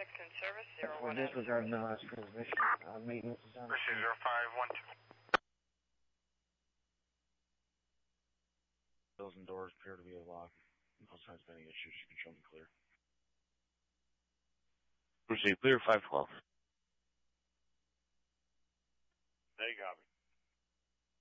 in service, We're disregarding the last transmission. Maintenance is on. Pursuit 0512. Those and doors appear to be locked. No signs of any issues. You can show me clear. Proceed clear 512.